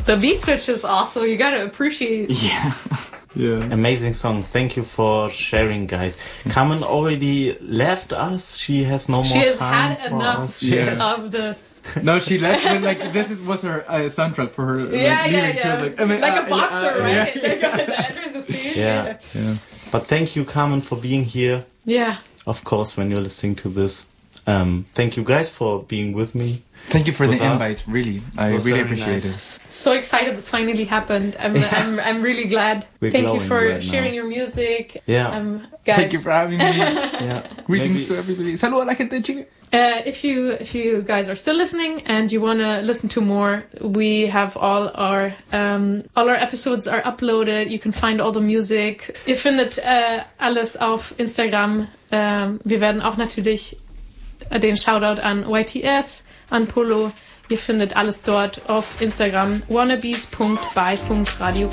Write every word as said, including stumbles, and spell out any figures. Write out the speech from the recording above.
The beat switches also, you gotta appreciate. Yeah. Yeah. Amazing song. Thank you for sharing, guys. Carmen already left us. She has no She more has time had for enough us. Yeah. of this. No, she left when, like, this is, was her uh, soundtrack for her. Like, Yeah, yeah, leaving. She yeah. was like, I mean, like uh, a boxer, uh, right? Yeah. They go that enters the stage. Yeah. Yeah. But thank you, Carmen, for being here. Yeah. Of course, when you're listening to this. Um, thank you guys for being with me. Thank you for With the us. invite, really. I was really very appreciate nice. it. So excited this finally happened. I'm, I'm, I'm really glad. We're Thank you glowing for right sharing now. your music. Yeah. Um, guys. Thank you for having me. Yeah. Greetings Maybe- to everybody. Saludos a la gente de Chile. Uh, if you if you guys are still listening and you want to listen to more, we have all our um, all our episodes are uploaded. You can find all the music. Ihr findet äh, alles auf Instagram. Ähm, wir werden auch natürlich den Shoutout an Y T S, an Polo. Ihr findet alles dort auf Instagram wannabes punkt by punkt radio.